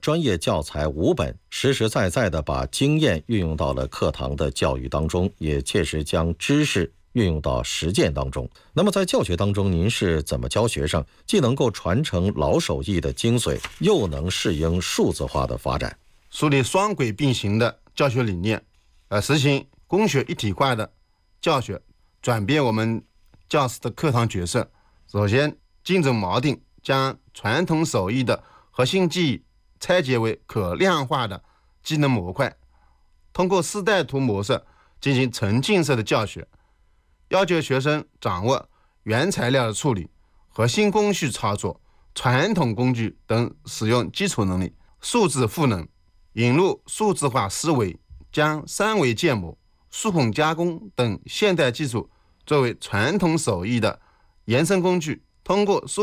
专业教材5本，实实在在地把经验运用到了课堂的教育当中，也切实将知识运用到实践当中。那么在教学当中，您是怎么教学生，既能够传承老手艺的精髓，又能适应数字化的发展？ 树立双轨并行的教学理念，实行工学一体化的教学，转变我们教师的课堂角色。首先，精准锚定，将传统手艺的核心技艺拆解为可量化的技能模块，通过4代图模式进行沉浸式的教学，要求学生掌握原材料的处理、核心工序操作、传统工具等使用基础能力。数字赋能，引入数字化思维，将3维建模、数孔加工等现代技术作为传统手艺的延伸工具，通过